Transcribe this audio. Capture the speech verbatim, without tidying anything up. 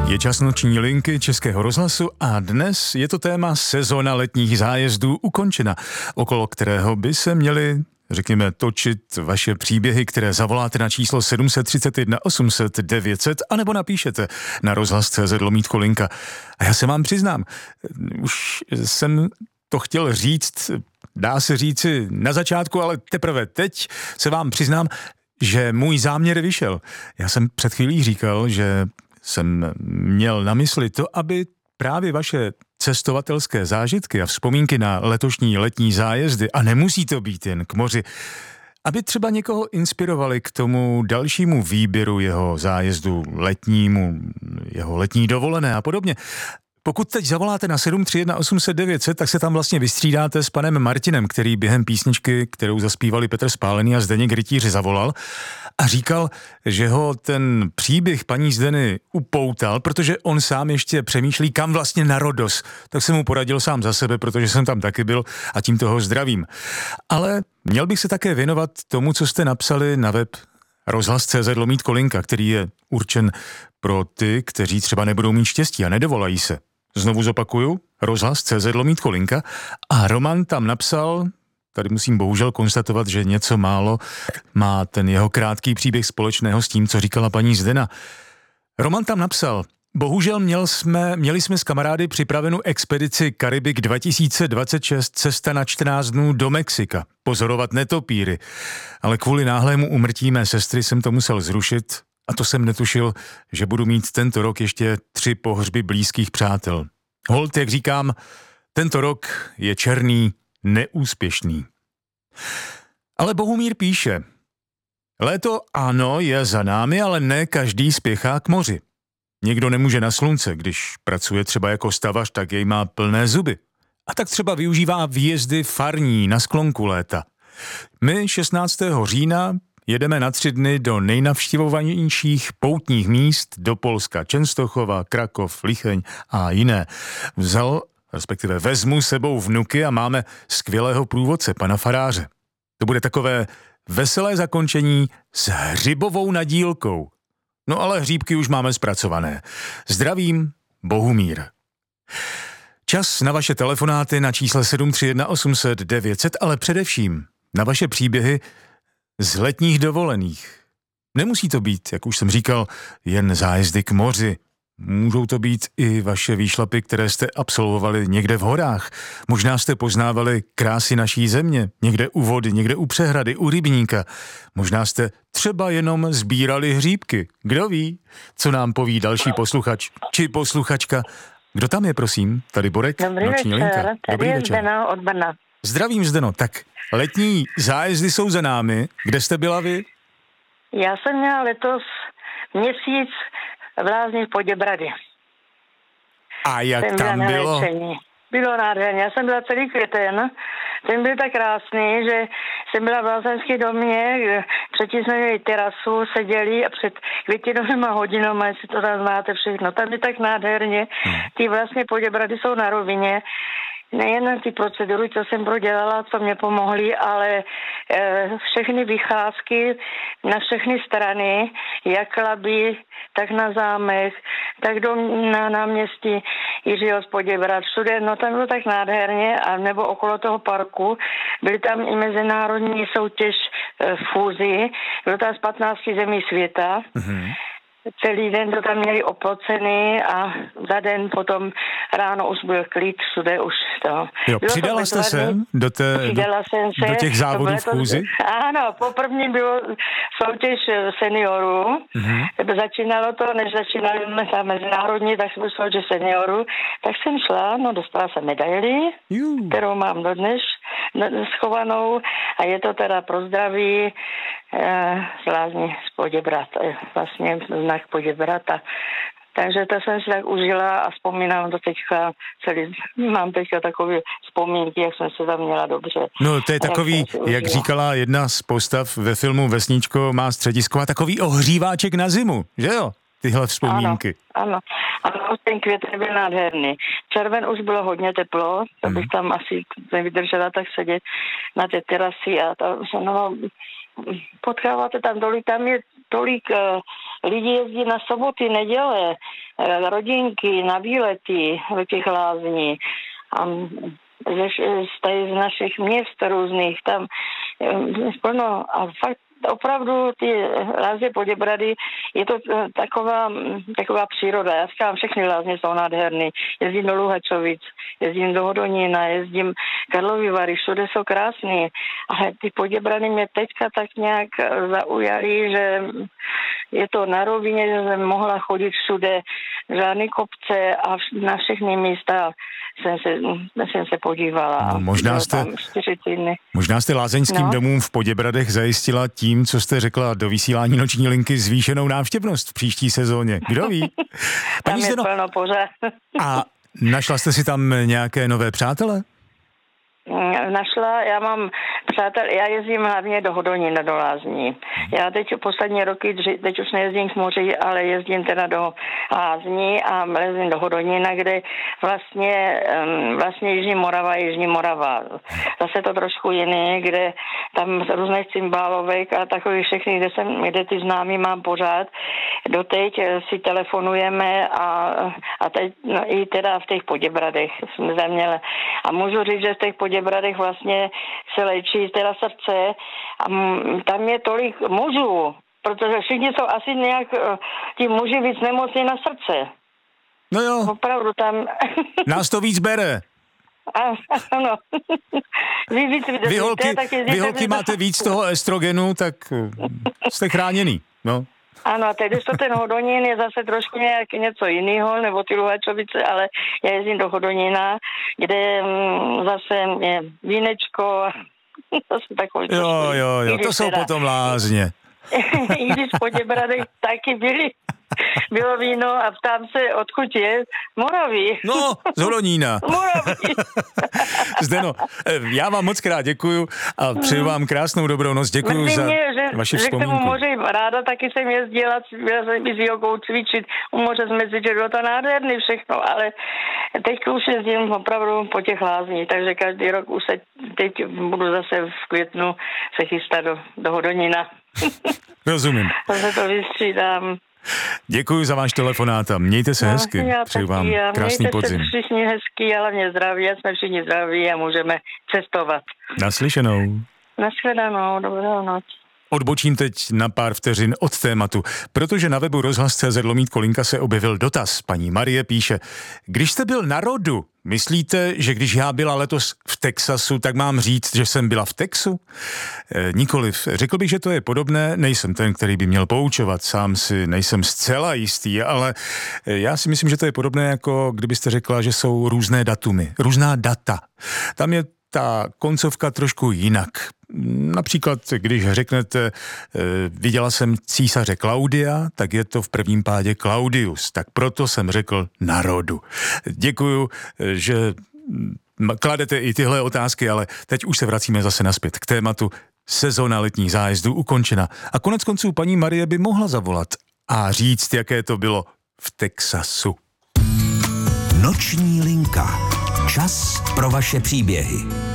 Je čas noční linky Českého rozhlasu a dnes je to téma sezona letních zájezdů ukončena, okolo kterého by se měli, řekněme, točit vaše příběhy, které zavoláte na číslo sedm tři jedna osm set devět set anebo napíšete na rozhlas tečka cé zet lomítko linka. A já se vám přiznám, už jsem to chtěl říct, dá se říci na začátku, ale teprve teď se vám přiznám, že můj záměr vyšel. Já jsem před chvílí říkal, že jsem měl na mysli to, aby právě vaše cestovatelské zážitky a vzpomínky na letošní letní zájezdy, a nemusí to být jen k moři, aby třeba někoho inspirovali k tomu dalšímu výběru jeho zájezdu letnímu, jeho letní dovolené a podobně. Pokud teď zavoláte na sedm tři jedna osm set devět set, tak se tam vlastně vystřídáte s panem Martinem, který během písničky, kterou zaspívali Petr Spálený a Zdeněk Rytíř, zavolal a říkal, že ho ten příběh paní Zdeny upoutal, protože on sám ještě přemýšlí, kam vlastně na Rodos. Tak jsem mu poradil sám za sebe, protože jsem tam taky byl a tím toho zdravím. Ale měl bych se také věnovat tomu, co jste napsali na web rozhlas tečka cé zet lomítko linka, který je určen pro ty, kteří třeba nebudou mít štěstí a nedovolají se. Znovu zopakuju, rozhlas tečka cé zet lomítko linka a Roman tam napsal, tady musím bohužel konstatovat, že něco málo má ten jeho krátký příběh společného s tím, co říkala paní Zdena. Roman tam napsal, bohužel měl jsme, měli jsme s kamarády připravenou expedici Karibik dva tisíce dvacet šest, cesta na čtrnáct dnů do Mexika, pozorovat netopíry, ale kvůli náhlému úmrtí mé sestry jsem to musel zrušit a to jsem netušil, že budu mít tento rok ještě tři pohřby blízkých přátel. Holt, jak říkám, tento rok je černý, neúspěšný. Ale Bohumír píše, léto ano je za námi, ale ne každý spěchá k moři. Někdo nemůže na slunce, když pracuje třeba jako stavař, tak jej má plné zuby. A tak třeba využívá výjezdy farní na sklonku léta. My šestnáctého října jedeme na tři dny do nejnavštěvovanějších poutních míst do Polska, Čenstochova, Krakov, Lícheň a jiné. Vzal, respektive vezmu sebou vnuky a máme skvělého průvodce, pana faráře. To bude takové veselé zakončení s hřibovou nadílkou. No ale hříbky už máme zpracované. Zdravím, Bohumír. Čas na vaše telefonáty na čísle sedm tři jedna osm set devět set, ale především na vaše příběhy z letních dovolených. Nemusí to být, jak už jsem říkal, jen zájezdy k moři. Můžou to být i vaše výšlapy, které jste absolvovali někde v horách. Možná jste poznávali krásy naší země, někde u vody, někde u přehrady, u rybníka. Možná jste třeba jenom sbírali hříbky. Kdo ví, co nám poví další posluchač či posluchačka. Kdo tam je, prosím? Tady Borek, Dobrý noční večer, linka. Dobrý Dobrý je večer. Zdeno od Brna. Zdravím, Zdeno. Tak letní zájezdy jsou za námi. Kde jste byla vy? Já jsem měla letos měsíc v Lázních Poděbrady. A jak Jsem tam byla na bylo? léčení. Bylo nádherně. Já jsem byla celý květen. Ten byl tak krásný, že jsem byla v lázeňském domě, předtím jsme měli terasu, seděli a před květinovými hodinami, jestli to tam znáte všechno. Tam je tak nádherně. Ty vlastně Poděbrady jsou na rovině. Nejen ty procedury, co jsem prodělala, co mě pomohly, ale e, všechny vycházky na všechny strany, jak Laby, tak na zámek, tak do, na náměstí Jiřího z Poděbrad, všude, no tam bylo tak nádherně, a nebo okolo toho parku, byly tam i mezinárodní soutěž e, fúzi, bylo tam z patnácti zemí světa. Mm-hmm. Celý den to tam měli oplocený a za den potom ráno už byl klid, všude už to. Jo, přidala jste se do, té, Přidala jsem se, do těch závodů v fúzi? Ano, poprvní bylo soutěž seniorů. Mm-hmm. Začínalo to, než začínali ta mezinárodní, tak jsme soutěž seniorů. Tak jsem šla, no dostala jsem medaili, Juh. kterou mám dodnes schovanou, a je to teda pro zdraví eh, z Lázní z Poděbrad, vlastně znak Poděbrata. Takže to jsem si tak užila a vzpomínám to teďka, celý, mám teďka takové vzpomínky, jak jsem se tam měla dobře. No to je takový, jak, jak říkala jedna z postav ve filmu Vesničko má středisko, a takový ohříváček na zimu, že jo? Tyhle vzpomínky. Ano, ano. A ten květ byl nádherný. Červen už bylo hodně teplo, to bych tam asi nevydržela tak sedět na té terasi a tam se, no, potkáváte tam dolů, tam je tolik uh, lidí jezdí na soboty, neděle, rodinky na výlety do těch lázní. A z, z našich měst různých, tam plno a fakt opravdu ty lázně Poděbrady, je to taková, taková příroda. Já říkám, všechny lázně jsou nádherný. Jezdím do Luhačovic, jezdím do Hodonína, jezdím Karlovy Vary, všude jsou krásný. Ale ty Poděbrady mě teďka tak nějak zaujaly, že je to na rovině, že jsem mohla chodit všude, žádný kopce a na všechny místa jsem se, jsem se podívala. No, možná, jste, možná jste lázeňským no. domům v Poděbradech zajistila tím, co jste řekla do vysílání Noční linky, zvýšenou návštěvnost v příští sezóně. Kdo ví? Tam je Zdeno, plno pořád. A našla jste si tam nějaké nové přátele? Našla, já mám přátel, já jezdím hlavně do Hodonína, do lázní. Já teď poslední roky, teď už nejezdím k moři, ale jezdím teda do lázní a jezdím do Hodonína, kde vlastně, vlastně Jižní Morava je Jižní Morava. Zase to trošku jiný, kde tam různých cymbálovek a takových všechny, kde, jsem, kde ty známí mám pořád. Doteď si telefonujeme a, a teď no, i teda v těch Poděbradech jsme zaměli. A můžu říct, že v těch Poděbradech vlastně se léčí teda srdce a tam je tolik mužů, protože všichni jsou asi nějak, ti muži víc nemocní na srdce. No jo. Opravdu tam... Nás to víc bere. Ano. Vy, víc, vy holky, vy holky máte víc toho estrogenu, tak jste chráněný. No. Ano, a teď to ten Hodonín je zase trošku nějak něco jiného, nebo ty Luhačovice, ale já jezdím do Hodonína, kde m, zase je vínečko, zase takový... Jo, jo, jo, to jsou teda, potom lázně. I když v Poděbradech taky byli, bylo víno a ptám se, odkud je? Moravy. No, z Hodonína. Moravy. Zdeno, já vám moc krát děkuju a přeju vám krásnou dobrou noc. Děkuju za mě, že, vaši že vzpomínku. Že k tomu moři ráda, taky jsem jezdila, byla jsem i s jogou cvičit u moře z Meziče, bylo to nádherný všechno, ale teď už jezdím opravdu po těch lázních, takže každý rok už se teď budu zase v květnu se chystat do, do Hodonína. Rozumím. Zase to vystřídám. Děkuji za váš telefonát a mějte se no, hezky. Přeju vám krásný podzim. Mějte se všichni hezky, ale mě zdraví, jsme všichni zdraví a můžeme cestovat. Naslyšenou. Nashledanou, dobrou noc. Odbočím teď na pár vteřin od tématu, protože na webu rozhlas tečka cé zet lomítko linka se objevil dotaz. Paní Marie píše, když jste byl na rodu, myslíte, že když já byla letos v Texasu, tak mám říct, že jsem byla v Texu? E, nikoliv. Řekl bych, že to je podobné, nejsem ten, který by měl poučovat, sám si nejsem zcela jistý, ale já si myslím, že to je podobné, jako kdybyste řekla, že jsou různé datumy, různá data. Tam je ta koncovka trošku jinak. Například, když řeknete, viděla jsem císaře Klaudia, tak je to v prvním pádě Claudius. Tak proto jsem řekl na rodu. Děkuju, že kladete i tyhle otázky, ale teď už se vracíme zase nazpět k tématu. Sezóna letních zájezdů ukončena. A konec konců paní Marie by mohla zavolat a říct, jaké to bylo v Texasu. Noční linka. Čas pro vaše příběhy.